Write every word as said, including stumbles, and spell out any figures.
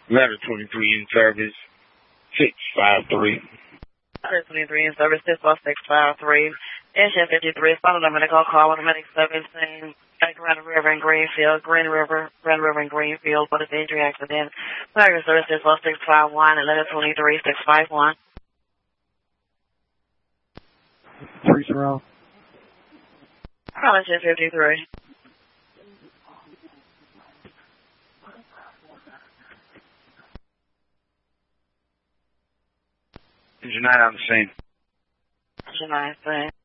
Ladder twenty-three in service, six five three. Ladder twenty-three in service, six four six five three. Engine fifty-three, final number to go call with a medic seventeen. At Grand River and Greenfield, Green River, Grand River and Greenfield, for the injury accident. Ladder service six four six five one and ladder twenty-three six five one. Three surround. Engine fifty-three. Engine nine on the scene. Engine nine, same.